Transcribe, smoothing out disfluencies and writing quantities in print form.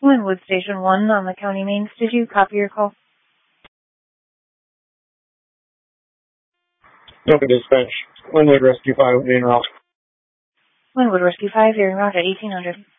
Winwood Station 1 on the county mains. Did you copy your call? Open dispatch. Winwood Rescue 5, in route. Winwood Rescue 5, you're en route at 1800.